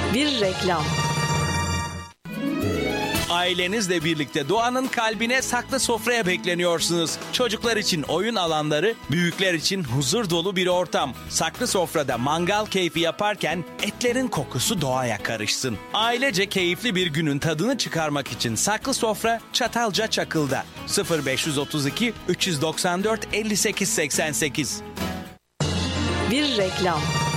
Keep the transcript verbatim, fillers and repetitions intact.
Bir reklam. Ailenizle birlikte doğanın kalbine saklı sofraya bekleniyorsunuz. Çocuklar için oyun alanları, büyükler için huzur dolu bir ortam. Saklı sofrada mangal keyfi yaparken etlerin kokusu doğaya karışsın. Ailece keyifli bir günün tadını çıkarmak için saklı sofra Çatalca Çakıl'da. sıfır beş otuz iki üç doksan dört elli sekiz seksen sekiz. Bir reklam.